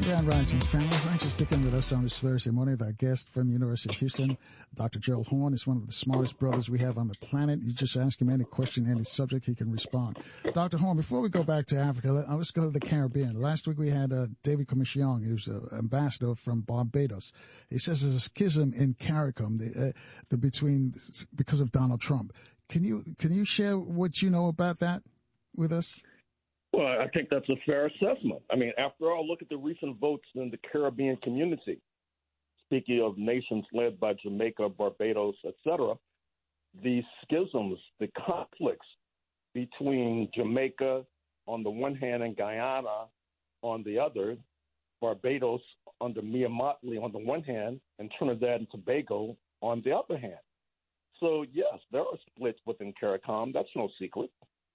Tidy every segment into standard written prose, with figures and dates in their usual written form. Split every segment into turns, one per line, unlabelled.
Grand Rising family. Thanks for sticking with us on this Thursday morning with our guest from the University of Houston. Dr. Gerald Horne is one of the smartest brothers we have on the planet. You just ask him any question, any subject, he can respond. Dr. Horne, before we go back to Africa, let's go to the Caribbean. Last week we had David Commission, who's an ambassador from Barbados. He says there's a schism in CARICOM because of Donald Trump. Can you share what you know about that with us?
Well, I think that's a fair assessment. I mean, after all, look at the recent votes in the Caribbean community. Speaking of nations led by Jamaica, Barbados, etc., the schisms, the conflicts between Jamaica on the one hand and Guyana on the other, Barbados under Mia Mottley on the one hand, and Trinidad and Tobago on the other hand. So, yes, there are splits within CARICOM. That's no secret.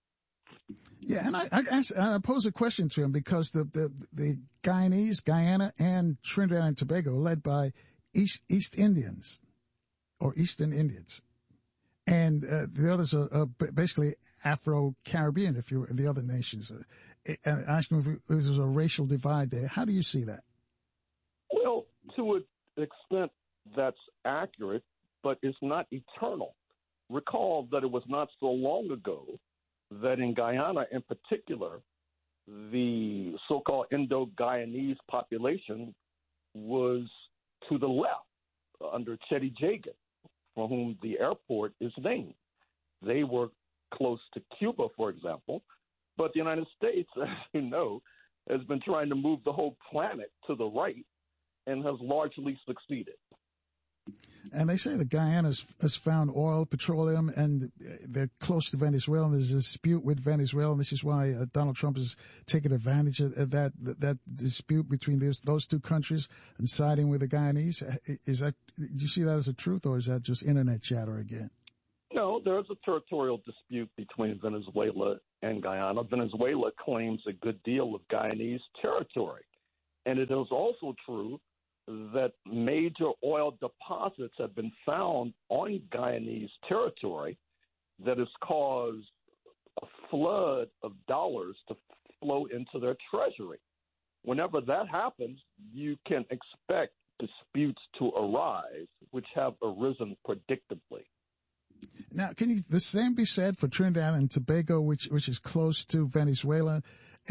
Yeah, and I pose a question to him because the Guyanese, Guyana, and Trinidad and Tobago are led by East Indians or Eastern Indians, and the others are basically Afro-Caribbean. If you're the other nations, and ask him if there's a racial divide there. How do you see that?
Well, to an extent, that's accurate, but it's not eternal. Recall that it was not so long ago that in Guyana in particular, the so-called Indo-Guyanese population was to the left under Chetty Jagan, for whom the airport is named. They were close to Cuba, for example, but the United States, as you know, has been trying to move the whole planet to the right and has largely succeeded.
And they say that Guyana has found oil, petroleum, and they're close to Venezuela. And there's a dispute with Venezuela, and this is why Donald Trump is taking advantage of that dispute between those two countries and siding with the Guyanese. Do you see that as a truth, or is that just internet chatter again?
No, there's a territorial dispute between Venezuela and Guyana. Venezuela claims a good deal of Guyanese territory, and it is also true that major oil deposits have been found on Guyanese territory that has caused a flood of dollars to flow into their treasury. Whenever that happens, you can expect disputes to arise, which have arisen predictably.
Now, can the same be said for Trinidad and Tobago, which is close to Venezuela?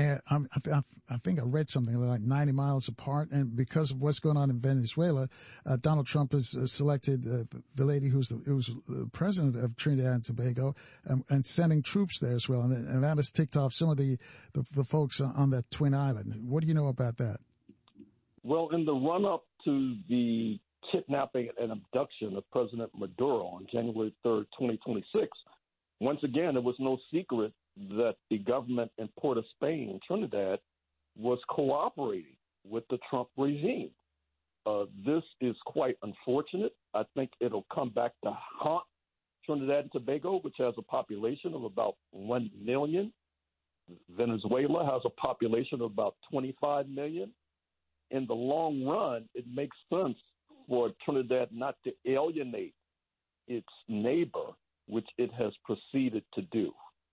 I think I read something like 90 miles apart, and because of what's going on in Venezuela, Donald Trump has selected the lady who's the president of Trinidad and Tobago, and sending troops there as well, and that has ticked off some of the folks on that twin island. What do you know about that?
Well, in the run-up to the kidnapping and abduction of President Maduro on January 3rd, 2026, once again, it was no secret that the government in Port of Spain, Trinidad, was cooperating with the Trump regime. This is quite unfortunate. I think it'll come back to haunt Trinidad and Tobago, which has a population of about 1 million. Venezuela has a population of about 25 million. In the long run, it makes sense for Trinidad not to alienate its neighbor, which it has proceeded to do.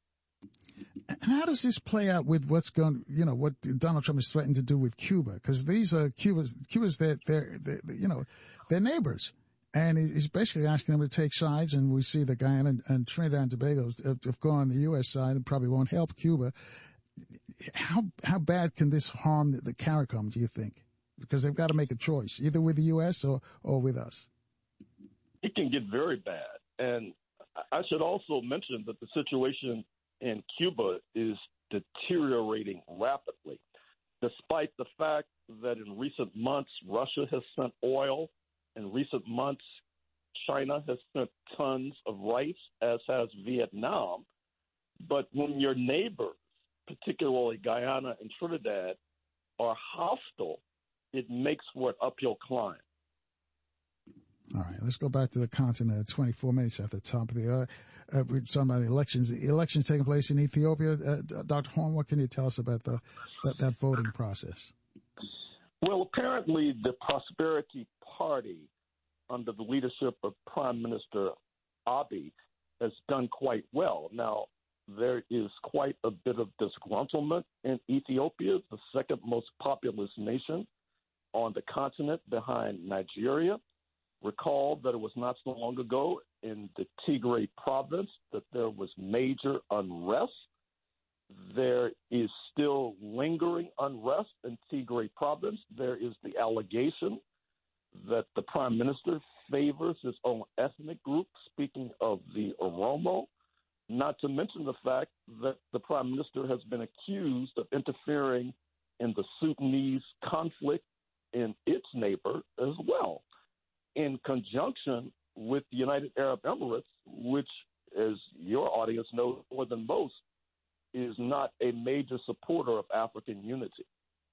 How does this play out with what Donald Trump is threatening to do with Cuba? Because these are Cuba's their neighbors, and he's basically asking them to take sides. And we see that Guyana and Trinidad and Tobago have gone on the U.S. side and probably won't help Cuba. How bad can this harm the CARICOM, do you think? Because they've got to make a choice, either with the U.S. or with us.
It can get very bad, and I should also mention that the situation in Cuba is deteriorating rapidly, despite the fact that in recent months Russia has sent oil. In recent months, China has sent tons of rice, as has Vietnam. But when your neighbors, particularly Guyana and Trinidad, are hostile, it makes for an uphill climb.
All right, let's go back to the continent. 24 minutes at the top of the hour. We're talking about the elections. The elections taking place in Ethiopia. Dr. Horne, what can you tell us about that voting process?
Well, apparently the Prosperity Party, under the leadership of Prime Minister Abiy, has done quite well. Now, there is quite a bit of disgruntlement in Ethiopia, the second most populous nation on the continent behind Nigeria. Recall that it was not so long ago in the Tigray province that there was major unrest. There is still lingering unrest in Tigray province. There is the allegation that the prime minister favors his own ethnic group, speaking of the Oromo, not to mention the fact that the prime minister has been accused of interfering in the Sudanese conflict in its neighbor as well, in conjunction with the United Arab Emirates, which, as your audience knows more than most, is not a major supporter of African unity.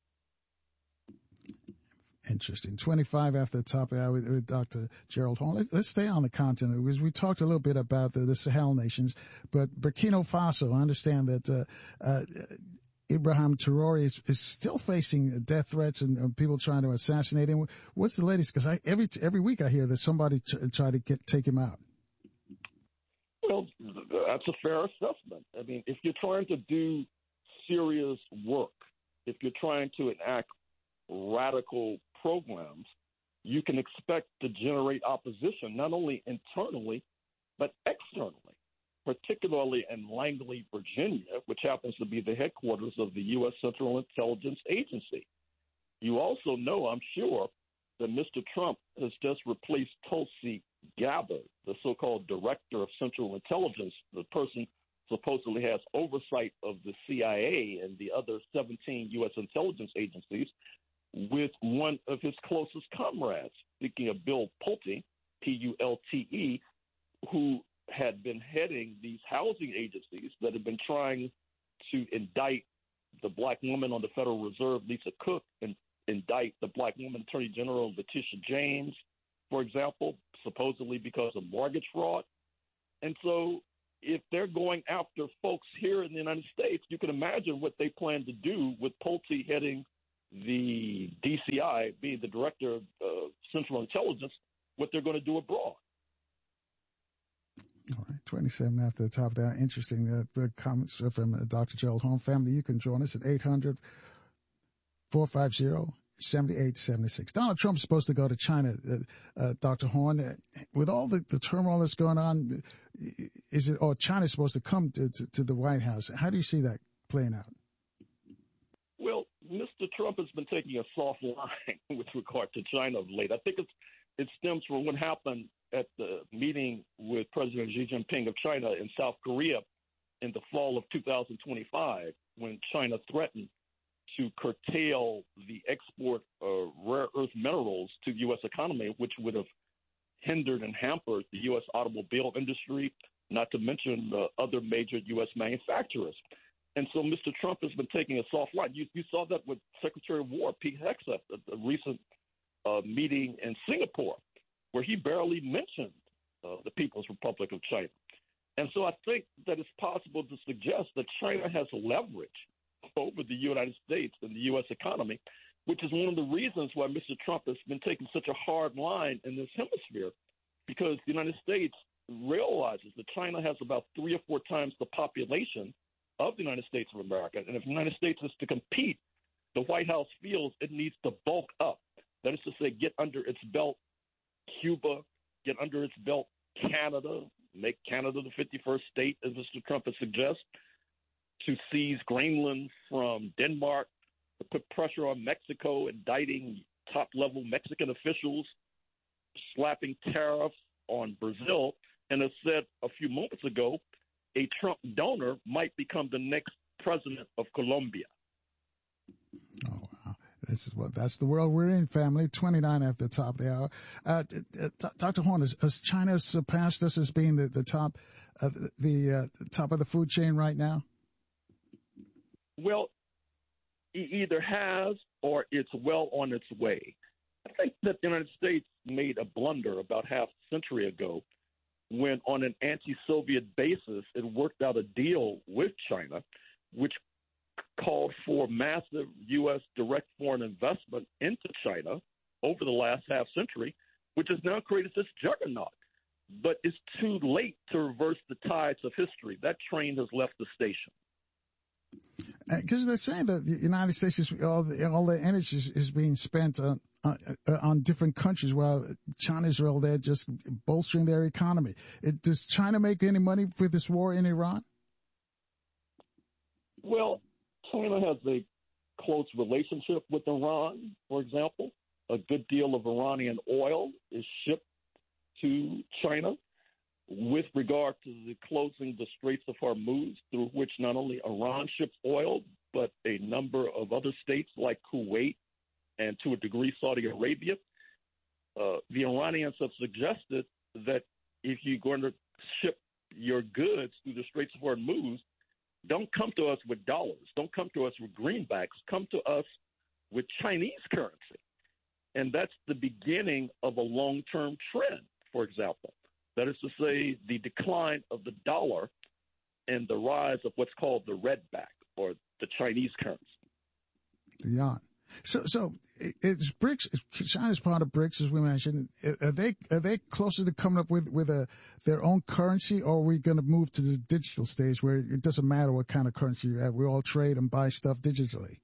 Interesting. 25 after the top hour with Dr. Gerald Horne. Let's stay on the continent because we talked a little bit about the Sahel nations, but Burkina Faso, I understand that Ibrahim Traore is still facing death threats and people trying to assassinate him. What's the latest? Because every week I hear that somebody try to take him out.
Well, that's a fair assessment. I mean, if you're trying to do serious work, if you're trying to enact radical programs, you can expect to generate opposition, not only internally, but externally, particularly in Langley, Virginia, which happens to be the headquarters of the U.S. Central Intelligence Agency. You also know, I'm sure, that Mr. Trump has just replaced Tulsi Gabbard, the so-called director of Central Intelligence, the person supposedly has oversight of the CIA and the other 17 U.S. intelligence agencies, with one of his closest comrades, speaking of Bill Pulte, P-U-L-T-E, who had been heading these housing agencies that had been trying to indict the black woman on the Federal Reserve, Lisa Cook, and indict the black woman Attorney General Letitia James, for example, supposedly because of mortgage fraud. And so if they're going after folks here in the United States, you can imagine what they plan to do with Pulte heading the DCI, being the director of Central Intelligence, what they're going to do abroad.
All right, 27 after the top of the hour. Interesting comments from Dr. Gerald Horne. Family, you can join us at 800-450-7876. Donald Trump's supposed to go to China, Dr. Horne. With all the turmoil that's going on, China's supposed to come to the White House? How do you see that playing out?
Well, Mr. Trump has been taking a soft line with regard to China of late. I think it stems from what happened at the meeting with President Xi Jinping of China in South Korea in the fall of 2025, when China threatened to curtail the export of rare earth minerals to the U.S. economy, which would have hindered and hampered the U.S. automobile industry, not to mention other major U.S. manufacturers. And so Mr. Trump has been taking a soft line. You saw that with Secretary of War Pete Hegseth at the recent meeting in Singapore, where he barely mentioned the People's Republic of China. And so I think that it's possible to suggest that China has leverage over the United States and the U.S. economy, which is one of the reasons why Mr. Trump has been taking such a hard line in this hemisphere, because the United States realizes that China has about 3 or 4 times the population of the United States of America. And if the United States is to compete, the White House feels it needs to bulk up. That is to say, get under its belt Cuba, get under its belt Canada, make Canada the 51st state, as Mr. Trump has suggested, to seize Greenland from Denmark, to put pressure on Mexico, indicting top-level Mexican officials, slapping tariffs on Brazil, and as said a few moments ago, a Trump donor might become the next president of Colombia.
Oh, wow. That's the world we're in, family. 29 after the top of the hour. Dr. Horne, has China surpassed us as being the top of top of the food chain right now?
Well, it either has or it's well on its way. I think that the United States made a blunder about half a century ago when, on an anti-Soviet basis, it worked out a deal with China, which called for massive U.S. direct foreign investment into China over the last half century, which has now created this juggernaut. but it's too late to reverse the tides of history. That train has left the station.
Because they're saying that the United States is all the energy is being spent on different countries, while China's all there just bolstering their economy. Does China make any money for this war in Iran?
Well, China has a close relationship with Iran, for example. A good deal of Iranian oil is shipped to China. With regard to the closing the Straits of Hormuz, through which not only Iran ships oil, but a number of other states like Kuwait and to a degree Saudi Arabia, the Iranians have suggested that if you're going to ship your goods through the Straits of Hormuz, don't come to us with dollars. Don't come to us with greenbacks. Come to us with Chinese currency. And that's the beginning of a long-term trend, for example. That is to say, the decline of the dollar and the rise of what's called the redback, or the Chinese currency.
The yuan. So it's BRICS. China's part of BRICS, as we mentioned. Are they closer to coming up with their own currency, or are we going to move to the digital stage where it doesn't matter what kind of currency you have? We all trade and buy stuff digitally.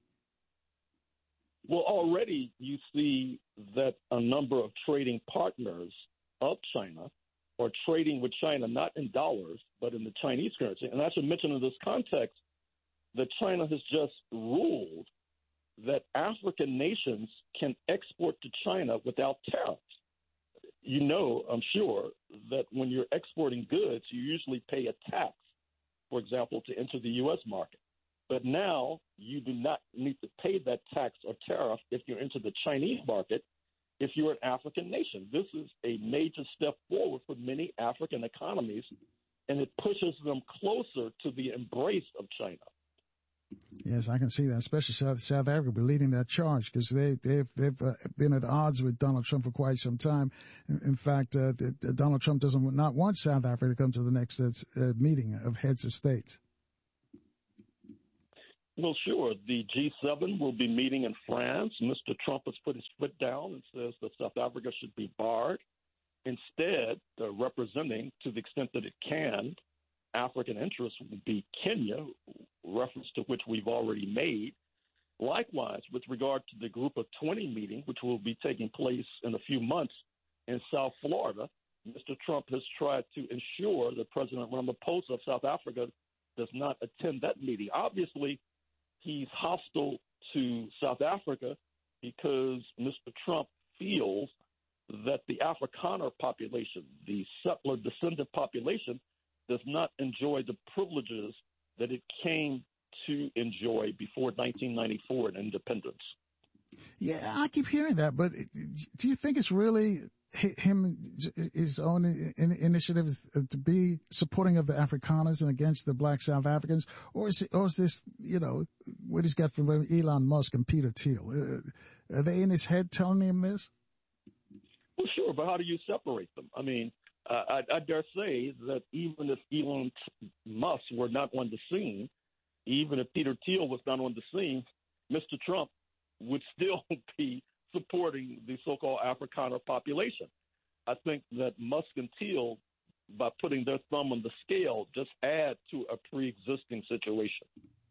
Well, already you see that a number of trading partners of China are trading with China not in dollars, but in the Chinese currency. And I should mention in this context that China has just ruled that African nations can export to China without tariffs. You know, I'm sure, that when you're exporting goods, you usually pay a tax, for example, to enter the U.S. market. But now you do not need to pay that tax or tariff if you enter the Chinese market if you're an African nation. This is a major step forward for many African economies, and it pushes them closer to the embrace of China.
Yes, I can see that, especially South Africa be leading that charge, because they've been at odds with Donald Trump for quite some time. In fact, Donald Trump doesn't not want South Africa to come to the next meeting of heads of states.
Well, sure. The G7 will be meeting in France. Mr. Trump has put his foot down and says that South Africa should be barred. Instead, representing, to the extent that it can, African interests would be Kenya, reference to which we've already made. Likewise, with regard to the Group of 20 meeting, which will be taking place in a few months in South Florida, Mr. Trump has tried to ensure that President Ramaphosa of South Africa does not attend that meeting. Obviously, he's hostile to South Africa because Mr. Trump feels that the Afrikaner population, the settler descendant population, does not enjoy the privileges that it came to enjoy before 1994 and independence.
Yeah, I keep hearing that, but do you think it's really his own initiative to be supporting of the Afrikaners and against the black South Africans, or is this, what he's got from Elon Musk and Peter Thiel? Are they in his head telling him this?
Well, sure, but how do you separate them? I mean, I dare say that even if Elon Musk were not on the scene, even if Peter Thiel was not on the scene, Mr. Trump would still be supporting the so-called Afrikaner population. I think that Musk and Thiel, by putting their thumb on the scale, just add to a pre-existing situation.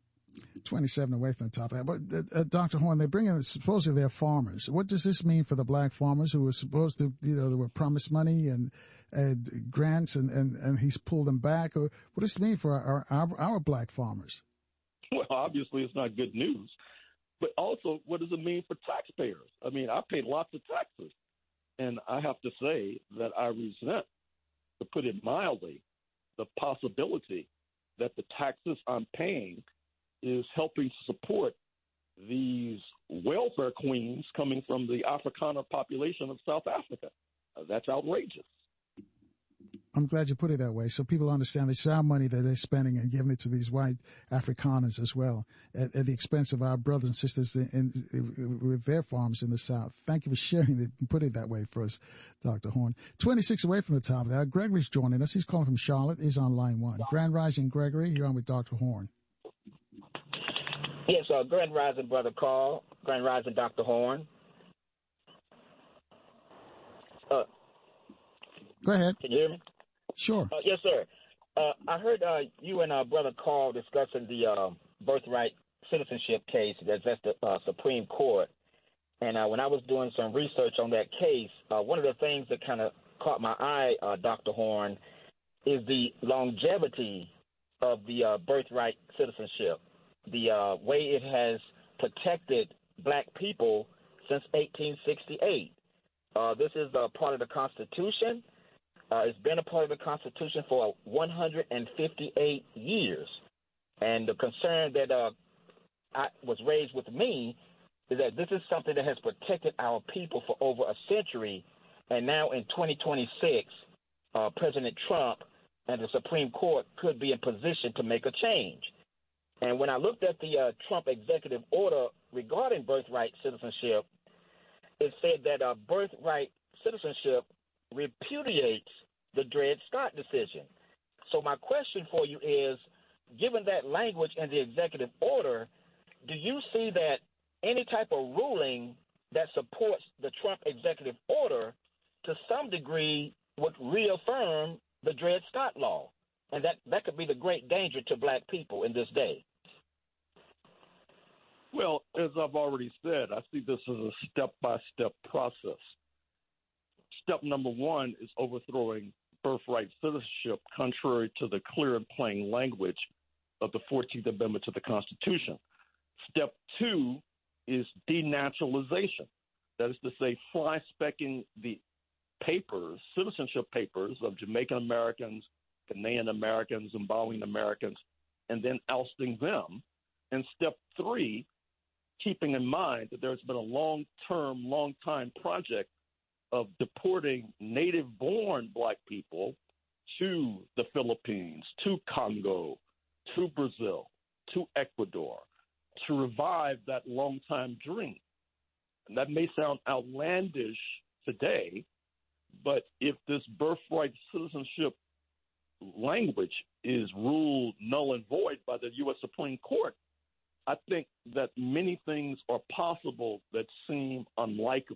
27 away from the top. But Dr. Horne, they bring in supposedly they're farmers. What does this mean for the black farmers who were supposed to, they were promised money and grants, and he's pulled them back? Or what does this mean for our black farmers?
Well, obviously it's not good news. But also, what does it mean for taxpayers? I mean, I pay lots of taxes, and I have to say that I resent, to put it mildly, the possibility that the taxes I'm paying is helping to support these welfare queens coming from the Afrikaner population of South Africa. That's outrageous.
I'm glad you put it that way, so people understand it's our money that they're spending and giving it to these white Afrikaners as well, at the expense of our brothers and sisters with their farms in the South. Thank you for sharing it and putting it that way for us, Dr. Horne. 26 away from the top there. Gregory's joining us. He's calling from Charlotte. He's on line one. Grand Rising, Gregory. You're on with Dr. Horne.
Yes, Grand Rising, Brother Carl. Grand Rising, Dr. Horne.
Go ahead.
Can you hear me?
Sure.
Yes, sir. I heard you and Brother Carl discussing the birthright citizenship case that's at the Supreme Court. And when I was doing some research on that case, one of the things that kind of caught my eye, Dr. Horn, is the longevity of the birthright citizenship, the way it has protected black people since 1868. This is a part of the Constitution. It's been a part of the Constitution for 158 years. And the concern that was raised with me is that this is something that has protected our people for over a century. And now in 2026, President Trump and the Supreme Court could be in position to make a change. And when I looked at the Trump executive order regarding birthright citizenship, it said that birthright citizenship repudiates the Dred Scott decision. So my question for you is, given that language in the executive order, do you see that any type of ruling that supports the Trump executive order to some degree would reaffirm the Dred Scott law? And that could be the great danger to black people in this day.
Well, as I've already said, I see this as a step-by-step process. Step number one is overthrowing birthright citizenship contrary to the clear and plain language of the 14th Amendment to the Constitution. Step two is denaturalization. That is to say, fly-specking the papers, citizenship papers of Jamaican Americans, Ghanaian Americans, Zimbabwean Americans, and then ousting them. And step three, keeping in mind that there's been a long-time project of deporting native-born black people to the Philippines, to Congo, to Brazil, to Ecuador, to revive that long-time dream. And that may sound outlandish today, but if this birthright citizenship language is ruled null and void by the U.S. Supreme Court, I think that many things are possible that seem unlikely.